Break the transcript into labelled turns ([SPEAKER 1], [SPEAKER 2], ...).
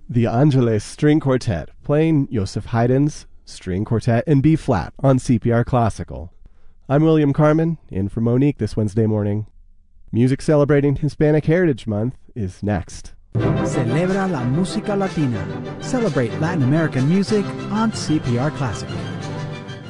[SPEAKER 1] the Angeles String Quartet, playing Joseph Haydn's String Quartet in B-flat on CPR Classical. I'm William Carmen, in for Monique this Wednesday morning. Music celebrating Hispanic Heritage Month is next.
[SPEAKER 2] Celebra la música latina. Celebrate Latin American music on CPR Classic.